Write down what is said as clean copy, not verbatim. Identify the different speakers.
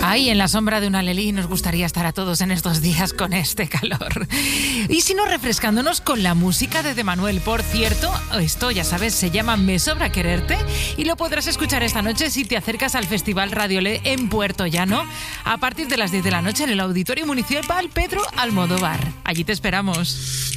Speaker 1: Ay, en la sombra de una lelí nos gustaría estar a todos en estos días con este calor. Y si no, refrescándonos con la música de Manuel. Por cierto, esto ya sabes, se llama Me Sobra Quererte y lo podrás escuchar esta noche si te acercas al Festival Radiolé en Puerto Llano a partir de las 10 de la noche en el Auditorio Municipal Pedro Almodóvar. Allí te esperamos.